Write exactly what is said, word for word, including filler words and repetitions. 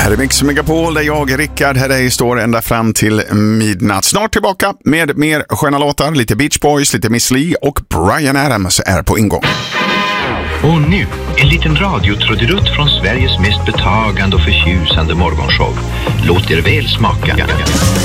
här är Mix Megapol där jag, Rickard, här är står ända fram till midnatt. Snart tillbaka med mer sköna låtar, lite Beach Boys, lite Miss Li och Bryan Adams är på ingång. Och nu, en liten radiotrudelutt från Sveriges mest betagande och förtjusande morgonshow. Låt er väl smaka.